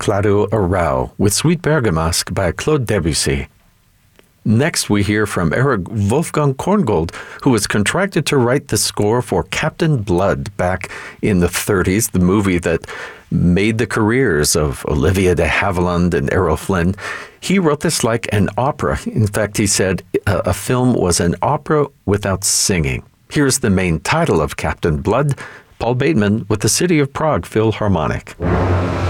Clado Arau with Sweet Bergamasque by Claude Debussy. Next, we hear from Eric Wolfgang Korngold, who was contracted to write the score for Captain Blood back in the 30s, the movie that made the careers of Olivia de Havilland and Errol Flynn. He wrote this like an opera. In fact, he said a film was an opera without singing. Here's the main title of Captain Blood, Paul Bateman with the City of Prague Philharmonic.